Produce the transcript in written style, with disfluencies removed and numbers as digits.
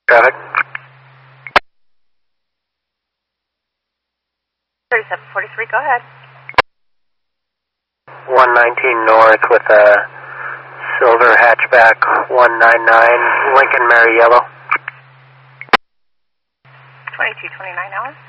Traffic. 3743, go ahead. 119 North with a silver hatchback 199 Lincoln Mary Yellow. 2229 hours.